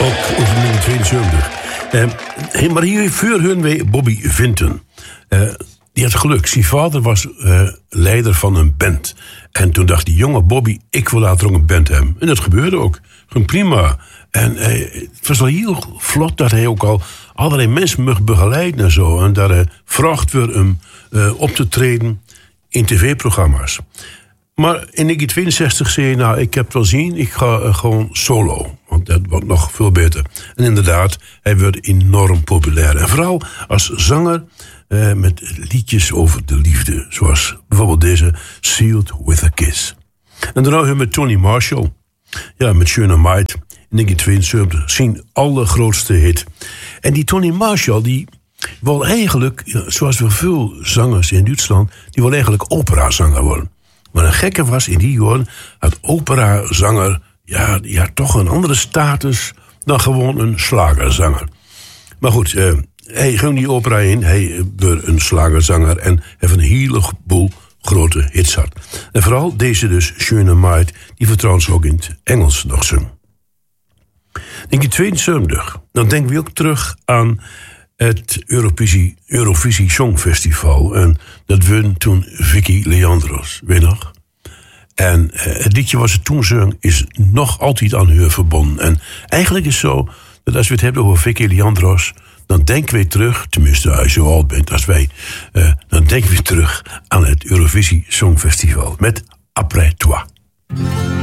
ook over 1972. Maar hier vuren wij Bobby Vinton. Die had geluk. Zijn vader was leider van een band. En toen dacht die jonge Bobby, ik wil later ook een band hebben. En dat gebeurde ook. Gewoon prima. En het was wel heel vlot dat hij ook al allerlei mensen mocht begeleiden en zo. En dat hij vraagt werd om op te treden in tv-programma's. Maar in 1962 zei hij, nou, ik heb het wel zien, ik ga gewoon solo. Want dat wordt nog veel beter. En inderdaad, hij werd enorm populair. En vooral als zanger met liedjes over de liefde. Zoals bijvoorbeeld deze, Sealed with a Kiss. En daarna weer met Tony Marshall. Ja, met Schöne Maid. In 1972, zijn allergrootste hit. En die Tony Marshall, die wil eigenlijk, zoals we veel zangers in Duitsland, die wil eigenlijk operazanger worden. Maar een gekke was in die jaren, dat operazanger, ja, die had toch een andere status dan gewoon een slagerzanger. Maar goed, hij ging die opera in, hij werd een slagerzanger en heeft een heleboel grote hits had. En vooral deze dus, Schöne Maid, die vertrouwens ook in het Engels nog zong. 1972, dan denken we ook terug aan het Eurovisie Songfestival. En dat won toen Vicky Leandros, weet je nog? En het liedje wat ze toen zong is nog altijd aan haar verbonden. En eigenlijk is het zo dat als we het hebben over Vicky Leandros, dan denken we terug, tenminste als je zo oud bent als wij, dan denken we terug aan het Eurovisie Songfestival met Après Toi.